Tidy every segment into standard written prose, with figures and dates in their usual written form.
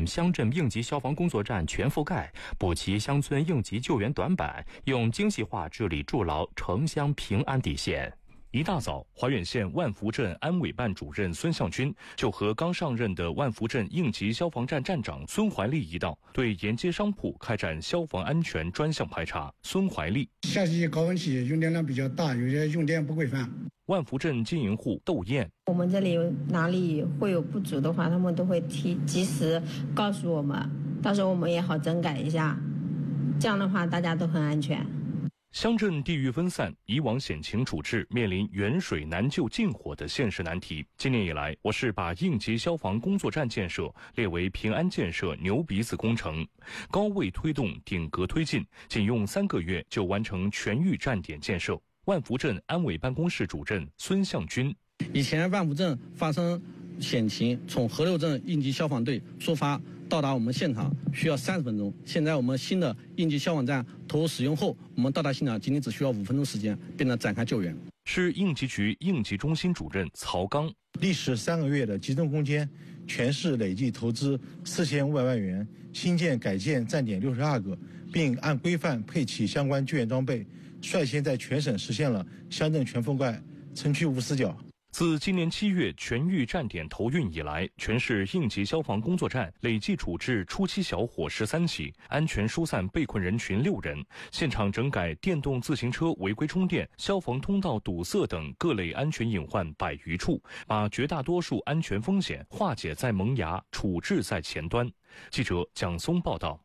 县乡镇应急消防工作站全覆盖，补齐乡村应急救援短板，用精细化治理筑牢城乡平安底线。 一大早，怀远县万福镇安委办主任孙向军就和刚上任的万福镇应急消防站站长孙怀利一道，对沿街商铺开展消防安全专项排查。孙怀利： 夏季高温期用电量比较大，有些用电不规范。 万福镇经营户窦燕： 我们这里哪里会有不足的话，他们都会及时告诉我们，到时候我们也好整改一下，这样的话大家都很安全。 乡镇地域分散，以往险情处置面临远水难救近火的现实难题。今年以来，我市把应急消防工作站建设列为平安建设牛鼻子工程，高位推动，顶格推进，仅用3个月就完成全域站点建设。万福镇安委办公室主任孙向军： 以前万福镇发生险情，从河流镇应急消防队出发到达我们现场需要30分钟，现在我们新的应急消防站投入使用后，我们到达现场仅仅只需要5分钟时间，便能展开救援。 市应急局应急中心主任曹刚： 历时3个月的集中攻坚，全市累计投资4500万元，新建改建站点62个，并按规范配齐相关救援装备，率先在全省实现了乡镇全覆盖、城区无死角。 自今年7月全域站点投运以来，全市应急消防工作站累计处置初期小火13起，安全疏散被困人群6人，现场整改电动自行车违规充电、消防通道堵塞等各类安全隐患100余处，把绝大多数安全风险化解在萌芽，处置在前端。记者蒋松报道。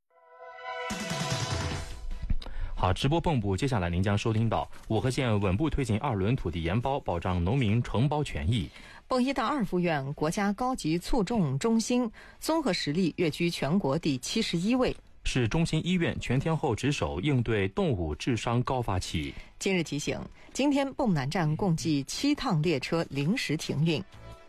好，直播蚌埠，接下来您将收听到五河县稳步推进2轮土地研包，保障农民承包权益。 蚌一到二附院国家高级促种中心综合实力跃居全国第71位， 是中心医院全天候值守应对动物致伤高发期。 今日提醒，今天蚌埠南站共计7趟列车临时停运。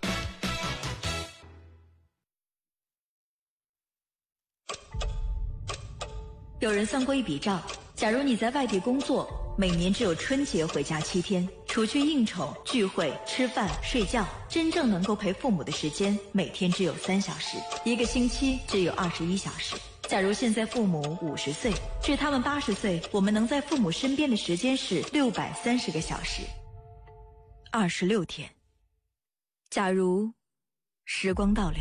有人算过一笔账，假如你在外地工作，每年只有春节回家7天，除去应酬、聚会、吃饭、睡觉，真正能够陪父母的时间每天只有3小时，1个星期只有21小时。假如现在父母50岁，至他们80岁，我们能在父母身边的时间是630个小时，26天。假如时光倒流，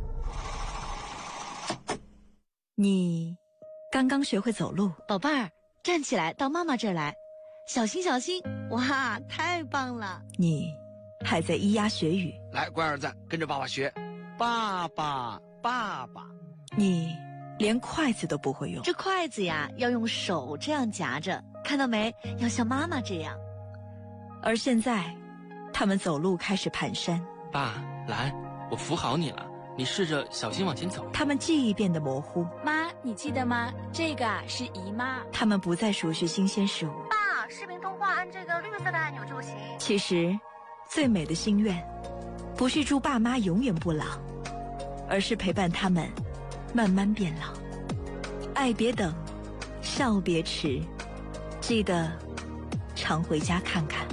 你刚刚学会走路， 宝贝儿，站起来，到妈妈这儿来，小心小心！哇，太棒了！ 你还在咿呀学语， 来，乖儿子，跟着爸爸学，爸爸，爸爸。 你连筷子都不会用， 这筷子呀，要用手这样夹着，看到没？要像妈妈这样。 而现在，他们走路开始蹒跚。 爸，来，我扶好你了。你试着小心往前走。 他们记忆变得模糊。 妈，你记得吗？这个是姨妈。 他们不再熟悉新鲜事物。 爸，视频通话按这个绿色的按钮就行。 其实，最美的心愿，不是祝爸妈永远不老，而是陪伴他们慢慢变老。爱别等，笑别迟，记得常回家看看。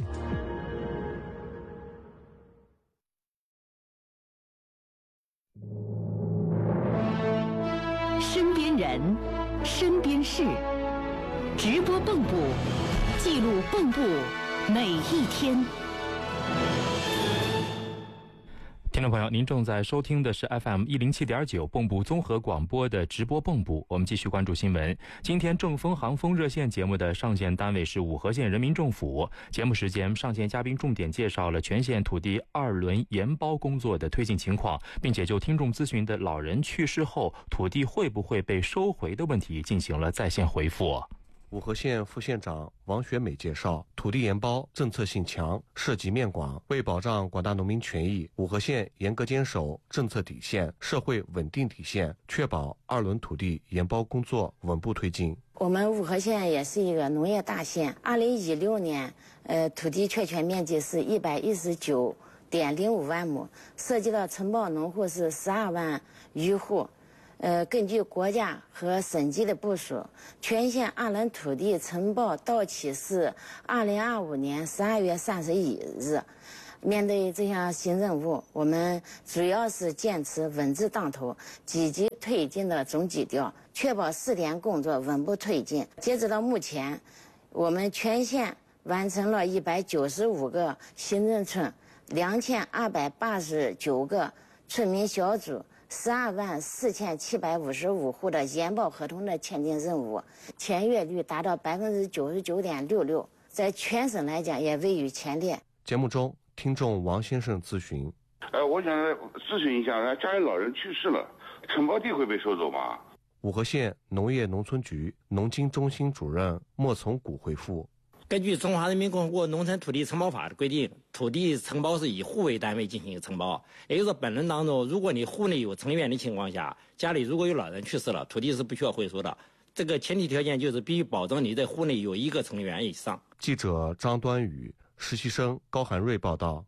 身边人，身边事，直播蚌埠，记录蚌埠每一天。 听众朋友，您正在收听的是 FM 107.9蚌埠综合广播的直播蚌埠。我们继续关注新闻。今天正风航风热线节目的上线单位是五河县人民政府。节目时间，上线嘉宾重点介绍了全县土地2轮研包工作的推进情况，并且就听众咨询的老人去世后土地会不会被收回的问题进行了在线回复。 五河县副县长王学美介绍，土地研包政策性强，涉及面广，为保障广大农民权益，五河县严格坚守政策底线、社会稳定底线，确保2轮土地研包工作稳步推进。 我们五河县也是一个农业大县，2016年，土地确权面积是119.05万亩，涉及到承包农户是12万余户。根据国家和省级的部署，全县2轮土地承包到期是2025年12月31日。面对这项新任务，我们主要是坚持稳字当头，积极推进的总基调，确保试点工作稳步推进。截止到目前，我们全县完成了195个新镇村，2289个村民小组，124755户的研保合同的签订任务，签约率达到99.66%，在全省来讲也位于前列。 节目中，听众王先生咨询： 我想咨询一下，家里老人去世了，承包地会被收走吗？ 五河县农业农村局农经中心主任莫从古回复： 根据《中华人民共和国农村土地承包法》的规定，土地承包是以户为单位进行承包。也就是说，本轮当中，如果你户内有成员的情况下，家里如果有老人去世了，土地是不需要回收的。这个前提条件就是必须保证你在户内有1个成员以上。 记者张端宇、实习生高涵瑞报道。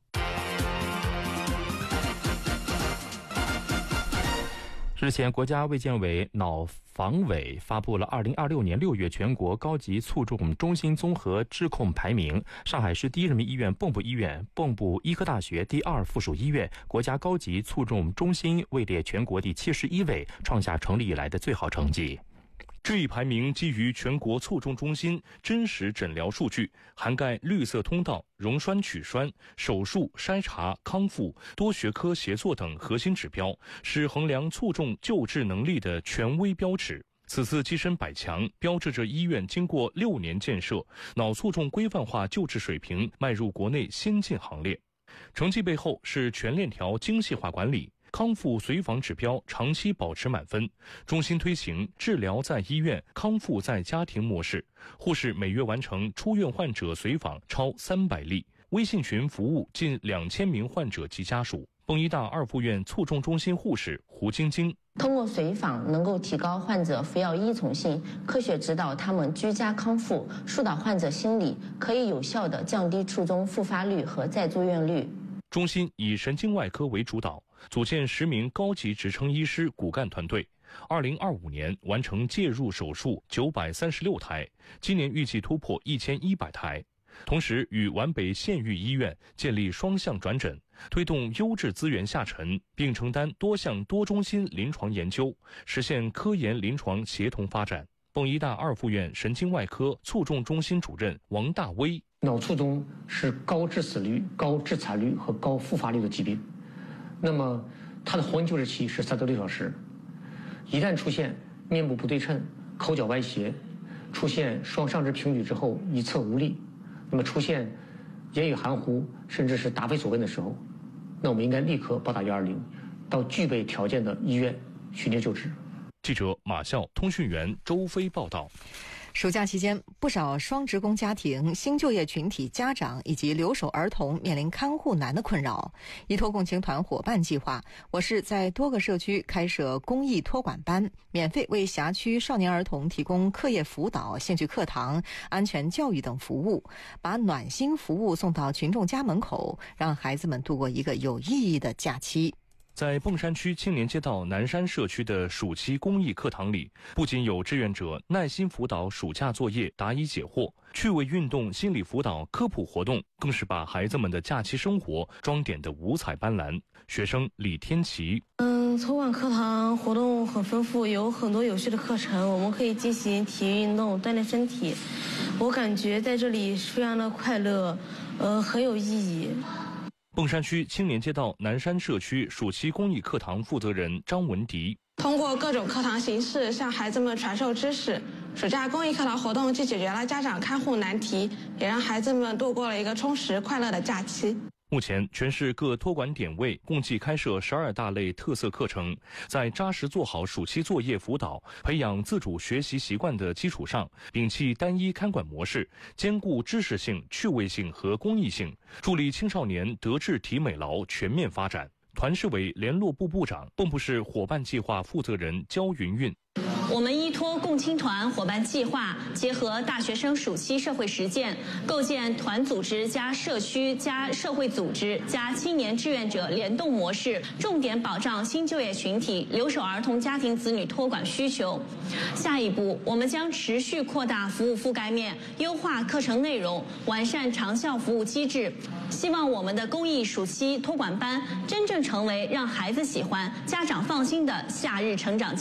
日前，国家卫健委脑防委发布了2026年6月全国高级卒中中心综合治控排名，上海市第一人民医院蚌埠医院、蚌埠医科大学第2附属医院国家高级卒中中心位列全国第71位，创下成立以来的最好成绩。 这一排名基于全国卒中中心真实诊疗数据，涵盖绿色通道、溶栓取栓、手术、筛查、康复、多学科协作等核心指标，是衡量卒中救治能力的权威标尺。此次跻身100强，标志着医院经过6年建设，脑卒中规范化救治水平迈入国内先进行列。成绩背后是全链条精细化管理。康复随访指标长期保持满分，中心推行治疗在医院、康复在家庭模式，护士每月完成出院患者随访超300例，微信群服务近2000名患者及家属。蚌医大2附院卒中中心护士胡晶晶： 通过随访能够提高患者服药依从性，科学指导他们居家康复，疏导患者心理，可以有效地降低卒中复发率和再住院率。 中心以神经外科为主导，组建10名高级职称医师骨干团队，2025年完成介入手术936台，今年预计突破1100台。同时与皖北县域医院建立双向转诊，推动优质资源下沉，并承担多项多中心临床研究，实现科研临床协同发展。蚌医大2附院神经外科卒中中心主任王大威： 脑卒中是高致死率、高致残率和高复发率的疾病，那么它的黄金救治期是3到6小时。一旦出现面部不对称、口角歪斜，出现双上肢平举之后一侧无力，那么出现言语含糊甚至是答非所问的时候，那我们应该立刻拨打120，到具备条件的医院寻求救治。 记者马笑，通讯员周飞报道。 暑假期间，不少双职工家庭、新就业群体家长以及留守儿童面临看护难的困扰。依托共青团伙伴计划，我市在多个社区开设公益托管班，免费为辖区少年儿童提供课业辅导、兴趣课堂、安全教育等服务，把暖心服务送到群众家门口，让孩子们度过一个有意义的假期。 在砀山区青年街道南山社区的暑期公益课堂里，不仅有志愿者耐心辅导暑假作业、答疑解惑，趣味运动、心理辅导、科普活动，更是把孩子们的假期生活装点得五彩斑斓。学生李天琪： 托管课堂活动很丰富，有很多有趣的课程，我们可以进行体育运动，锻炼身体。我感觉在这里非常的快乐，很有意义。 砀山区青年街道南山社区暑期公益课堂负责人张文迪： 通过各种课堂形式向孩子们传授知识，暑假公益课堂活动既解决了家长看护难题，也让孩子们度过了一个充实快乐的假期。 目前，全市各托管点位共计开设12大类特色课程，在扎实做好暑期作业辅导、培养自主学习习惯的基础上，摒弃单一看管模式，兼顾知识性、趣味性和公益性，助力青少年德智体美劳全面发展。团市委联络部部长、蚌埠市伙伴计划负责人焦云云： 我们依托共青团伙伴计划，结合大学生暑期社会实践，构建团组织加社区加社会组织加青年志愿者联动模式，重点保障新就业群体、留守儿童家庭子女托管需求。下一步，我们将持续扩大服务覆盖面，优化课程内容，完善长效服务机制。希望我们的公益暑期托管班真正成为让孩子喜欢、家长放心的夏日成长